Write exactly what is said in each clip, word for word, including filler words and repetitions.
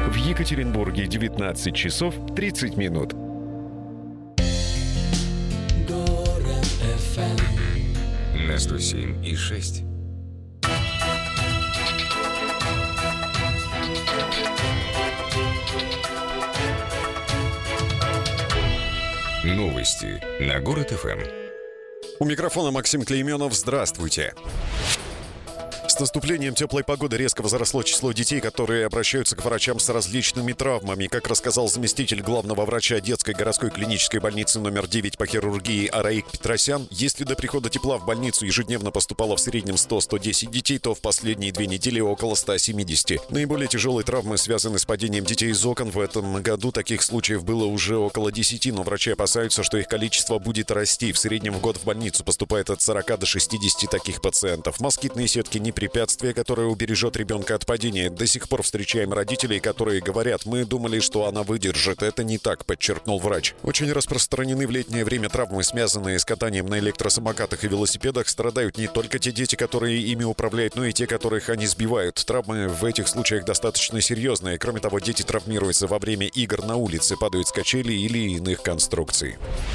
В Екатеринбурге девятнадцать часов тридцать минут. На сто семь и шесть. Новости на Город эф эм. У микрофона Максим Клейменов. Здравствуйте. С наступлением теплой погоды резко возросло число детей, которые обращаются к врачам с различными травмами. Как рассказал заместитель главного врача детской городской клинической больницы номер девять по хирургии Араик Петросян, если до прихода тепла в больницу ежедневно поступало в среднем сто - сто десять детей, то в последние две недели около ста семидесяти. Наиболее тяжелые травмы связаны с падением детей из окон. В этом году таких случаев было уже около десяти, но врачи опасаются, что их количество будет расти. В среднем в год в больницу поступает от сорока до шестидесяти таких пациентов. Москитные сетки не препятствие, которое убережет ребенка от падения. До сих пор встречаем родителей, которые говорят: мы думали, что она выдержит. Это не так, подчеркнул врач. Очень распространены в летнее время травмы, связанные с катанием на электросамокатах и велосипедах. Страдают не только те дети, которые ими управляют, но и те, которых они сбивают. Травмы в этих случаях достаточно серьезные. Кроме того, дети травмируются во время игр на улице, падают с качелей или иных конструкций.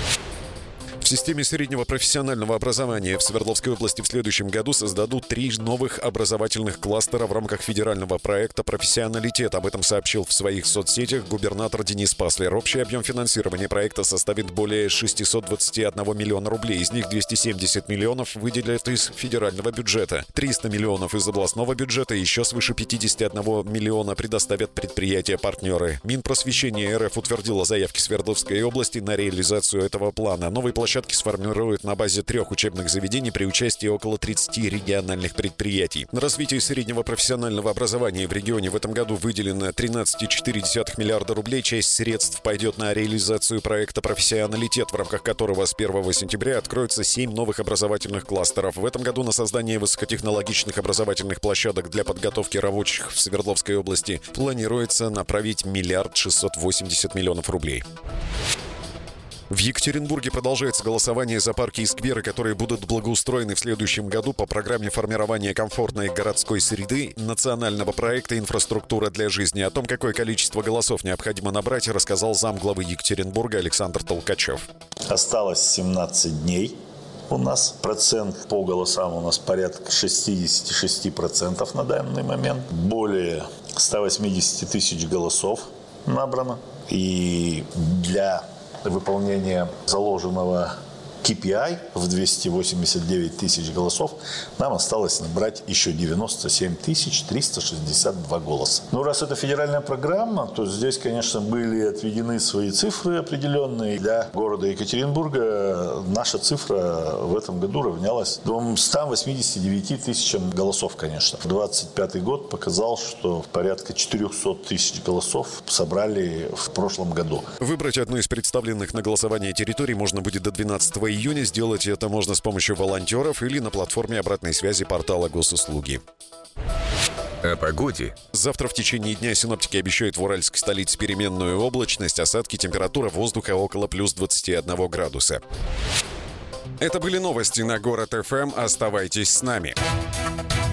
В системе среднего профессионального образования в Свердловской области в следующем году создадут три новых образовательных кластера в рамках федерального проекта «Профессионалитет». Об этом сообщил в своих соцсетях губернатор Денис Паслер. Общий объем финансирования проекта составит более шестисот двадцати одного миллиона рублей. Из них двести семьдесят миллионов выделят из федерального бюджета, триста миллионов из областного бюджета и еще свыше пятидесяти одного миллиона предоставят предприятия-партнеры. Минпросвещение эр эф утвердило заявки Свердловской области на реализацию этого плана. Новый площадки сформируют на базе трех учебных заведений при участии около тридцати региональных предприятий. На развитие среднего профессионального образования в регионе в этом году выделено тринадцать целых четыре десятых миллиарда рублей. Часть средств пойдет на реализацию проекта «Профессионалитет», в рамках которого с первого сентября откроются семь новых образовательных кластеров. В этом году на создание высокотехнологичных образовательных площадок для подготовки рабочих в Свердловской области планируется направить миллиард шестьсот восемьдесят миллионов рублей. В Екатеринбурге продолжается голосование за парки и скверы, которые будут благоустроены в следующем году по программе формирования комфортной городской среды национального проекта «Инфраструктура для жизни». О том, какое количество голосов необходимо набрать, рассказал замглавы Екатеринбурга Александр Толкачев. Осталось семнадцать дней. У нас процент по голосам у нас порядка шестьдесят шесть процентов на данный момент. Более ста восьмидесяти тысяч голосов набрано. И для выполнения заложенного кей пи ай в двести восемьдесят девять тысяч голосов нам осталось набрать еще девяносто семь тысяч триста шестьдесят два голоса. Ну, раз это федеральная программа, то здесь, конечно, были отведены свои цифры определенные. Для города Екатеринбурга наша цифра в этом году равнялась двумстам восьмидесяти девяти тысячам голосов, конечно. двадцать пятый год показал, что порядка четырехсот тысяч голосов собрали в прошлом году. Выбрать одну из представленных на голосование территорий можно будет до двенадцатого июня. Сделать это можно с помощью волонтеров или на платформе обратной связи портала Госуслуги. О погоде. Завтра в течение дня синоптики обещают в уральской столице переменную облачность, осадки, температура воздуха около плюс двадцати одного градуса. Это были новости на Город эф эм. Оставайтесь с нами.